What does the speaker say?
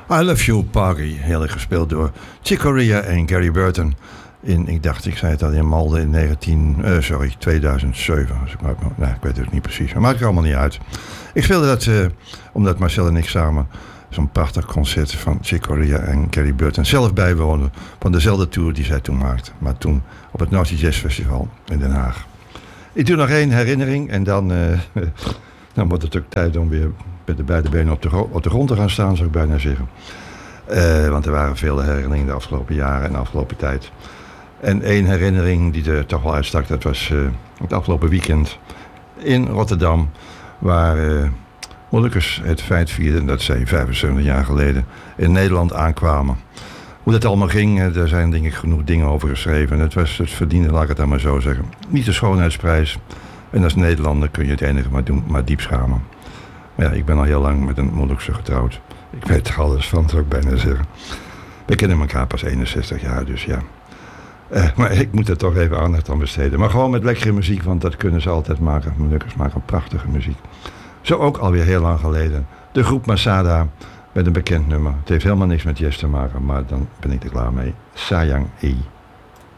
I Love You Paggy, heerlijk gespeeld door Chick Corea en Gary Burton. Ik zei het al, in Malden in 2007. Dus ik weet het niet precies, maar maakt er allemaal niet uit. Ik speelde dat omdat Marcel en ik samen zo'n prachtig concert van Chick Corea en Gary Burton zelf bijwoonden van dezelfde tour die zij toen maakte. Maar toen op het Nazi Jazz Festival in Den Haag. Ik doe nog één herinnering en dan wordt het ook tijd om weer met de beide benen op de grond te gaan staan, zou ik bijna zeggen. Want er waren vele herinneringen de afgelopen jaren en de afgelopen tijd. En één herinnering die er toch wel uitstak, dat was het afgelopen weekend in Rotterdam, waar Molukkers het feit vierden dat zij 75 jaar geleden in Nederland aankwamen. Hoe dat allemaal ging, daar zijn denk ik genoeg dingen over geschreven. Het verdiende, laat ik het dan maar zo zeggen, niet de schoonheidsprijs. En als Nederlander kun je het enige maar doen, maar diep schamen. Maar ja, ik ben al heel lang met een Molukse getrouwd. Ik weet er alles van, zou ik bijna zeggen. We kennen elkaar pas 61 jaar, dus ja. Maar ik moet er toch even aandacht aan besteden. Maar gewoon met lekkere muziek, want dat kunnen ze altijd maken. Molukkers maken prachtige muziek. Zo ook alweer heel lang geleden. De groep Masada met een bekend nummer. Het heeft helemaal niks met jazz te maken, maar dan ben ik er klaar mee. Sayang E.